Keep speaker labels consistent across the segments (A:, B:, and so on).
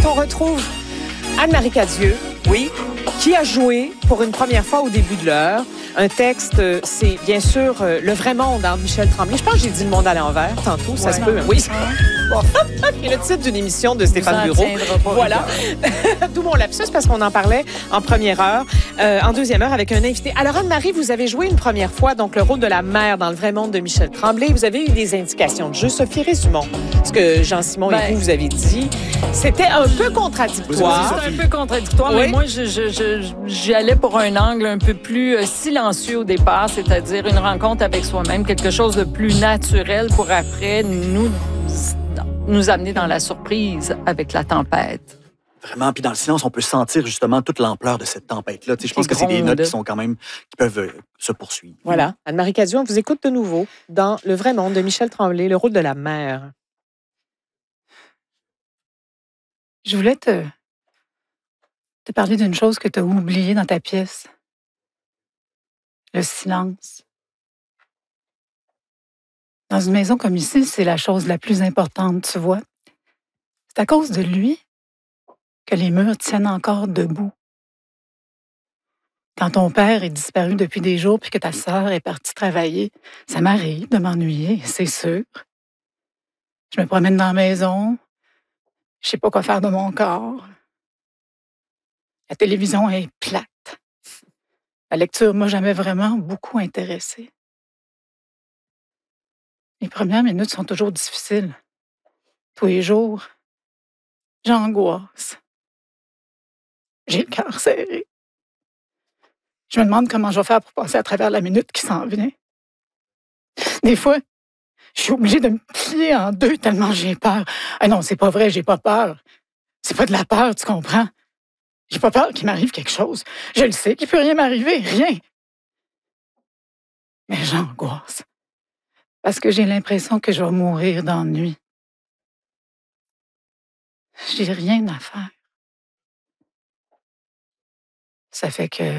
A: qu'on retrouve Anne-Marie Cadieux,
B: Oui.
A: qui a joué pour une première fois au début de l'heure. Un texte, c'est bien sûr Le vrai monde de Michel Tremblay. Je pense que j'ai dit Le monde à l'envers tantôt, ça se peut. Oui. Bon. Et le titre d'une émission de Stéphane Bureau. Voilà. D'où mon lapsus, parce qu'on en parlait en première heure, en deuxième heure avec un invité. Alors, Anne-Marie, vous avez joué une première fois donc le rôle de la mère dans Le vrai monde de Michel Tremblay. Vous avez eu des indications de jeu. Sophie, résumons ce que Jean-Simon et vous avez dit. C'était un peu contradictoire.
C: C'était un peu contradictoire,
A: Oui.
C: mais moi, j'y allais pour un angle un peu plus silencieux au départ, c'est-à-dire une rencontre avec soi-même, quelque chose de plus naturel pour après nous amener dans la surprise avec la tempête.
B: Vraiment, puis dans le silence, on peut sentir justement toute l'ampleur de cette tempête-là. Tu sais, je pense que c'est des notes qui sont quand même, qui peuvent se poursuivre.
A: Voilà. Anne-Marie Cadieux, on vous écoute de nouveau dans Le vrai monde de Michel Tremblay, le rôle de la mère.
D: Je voulais te parler d'une chose que tu as oubliée dans ta pièce. Le silence. Dans une maison comme ici, c'est la chose la plus importante, tu vois. C'est à cause de lui que les murs tiennent encore debout. Quand ton père est disparu depuis des jours puis que ta sœur est partie travailler, ça m'arrive de m'ennuyer, c'est sûr. Je me promène dans la maison, je sais pas quoi faire de mon corps. La télévision est plate. La lecture m'a jamais vraiment beaucoup intéressée. Les premières minutes sont toujours difficiles. Tous les jours, j'angoisse. J'ai le cœur serré. Je me demande comment je vais faire pour passer à travers la minute qui s'en vient. Des fois, je suis obligée de me plier en deux tellement j'ai peur. Ah non, c'est pas vrai, j'ai pas peur. C'est pas de la peur, tu comprends? J'ai pas peur qu'il m'arrive quelque chose. Je le sais qu'il peut rien m'arriver, rien. Mais j'angoisse. Parce que j'ai l'impression que je vais mourir d'ennui. J'ai rien à faire. Ça fait que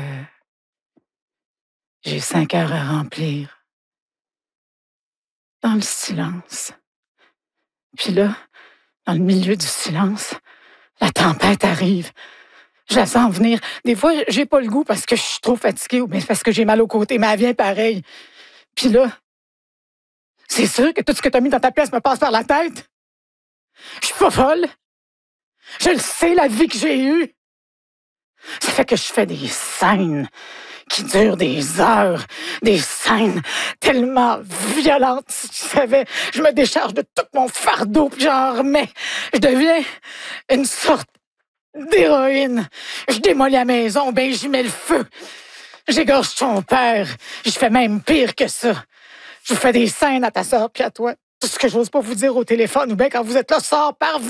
D: j'ai 5 heures à remplir. Dans le silence. Puis là, dans le milieu du silence, la tempête arrive. Je la sens venir. Des fois, j'ai pas le goût parce que je suis trop fatiguée ou bien parce que j'ai mal au côté, mais elle vient pareil. Puis là, c'est sûr que tout ce que t'as mis dans ta pièce me passe par la tête. Je suis pas folle. Je le sais, la vie que j'ai eue. Ça fait que je fais des scènes qui durent des heures, des scènes tellement violentes. Si tu savais, je me décharge de tout mon fardeau, puis j'en remets. Je deviens une sorte d'héroïne. Je démolis la maison, ben j'y mets le feu. J'égorge ton père. Je fais même pire que ça. Je vous fais des scènes à ta sœur puis à toi. Tout ce que j'ose pas vous dire au téléphone ou bien quand vous êtes là sort par vous.